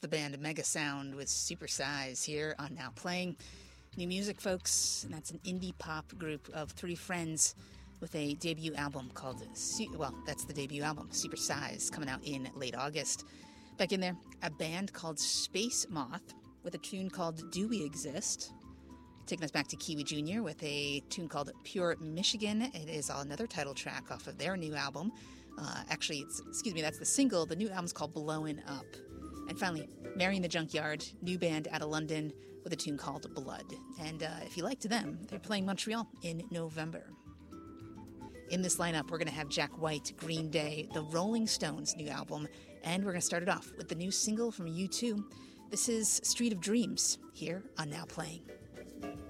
the band Mega Sound with Super Size here on Now Playing. New music, folks, and that's an indie pop group of three friends with a debut album called, that's the debut album, Super Size, coming out in late August. Back in there, a band called Space Moth with a tune called Do We Exist? Taking us back to Kiwi Jr. with a tune called Pure Michigan. It is another title track off of their new album. That's the single. The new album's called Blowin' Up. And finally, Mary in the Junkyard, new band out of London with a tune called Blood. And if you liked them, they're playing Montreal in November. In this lineup, we're going to have Jack White, Green Day, the Rolling Stones' new album, and we're going to start it off with the new single from U2. This is Street of Dreams here on Now Playing.